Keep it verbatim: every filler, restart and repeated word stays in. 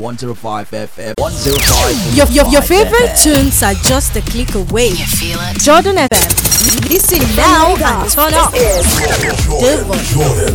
one oh five F M. one oh five. Your, your, your favorite tunes are just a click away. You feel it? Jordan F M. Listen now and turn up.